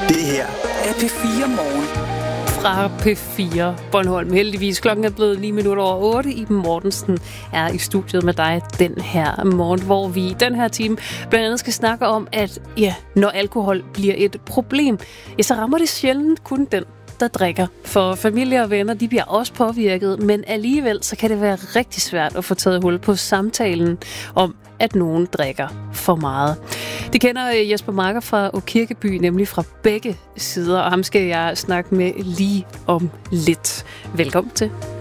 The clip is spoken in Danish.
Det her er P4 Morgen. Fra P4 Bornholm. Heldigvis klokken er blevet 8:09. Iben Mortensen er i studiet med dig den her morgen, hvor vi i den her time blandt andet skal snakke om, at når alkohol bliver et problem, så rammer det sjældent kun den, der drikker. For familie og venner, de bliver også påvirket, men alligevel så kan det være rigtig svært at få taget hul på samtalen om, at nogen drikker for meget. Det kender Jesper Marker fra Aakirkeby, nemlig fra begge sider, og ham skal jeg snakke med lige om lidt. Velkommen til.